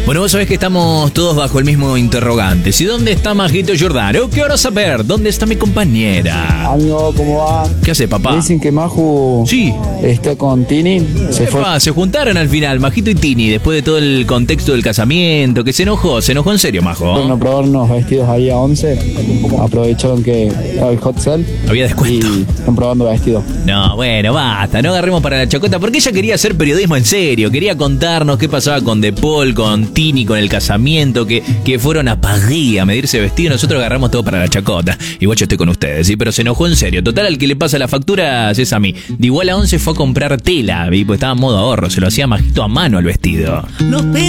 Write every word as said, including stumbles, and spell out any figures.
Bueno, vos sabés que estamos todos bajo el mismo interrogante. ¿Y dónde está Majito Giordano? Quiero saber, ¿dónde está mi compañera? Amigo, ¿cómo va? ¿Qué hace, papá? Me dicen que Maju Sí. está con Tini. Se fue. Epa, se juntaron al final, Majito y Tini, después de todo el contexto del casamiento, que se enojó, se enojó en serio, Majo. Fueron a probar unos vestidos ahí a once. Aprovecharon que estaba el hot sale. Había descuento. Y están probando vestidos. No, bueno, basta, no agarremos para la chacota, porque ella quería hacer periodismo en serio, quería contarnos qué pasaba con De Paul, con Tini, con el casamiento, que, que fueron a París a medirse vestido. Nosotros agarramos todo para la chacota. Igual yo estoy con ustedes, ¿sí? Pero se enojó en serio. Total, al que le pasa la factura es a mí. De igual a once fue a comprar tela, ¿sí? Pues estaba en modo ahorro, se lo hacía Majito a mano el vestido.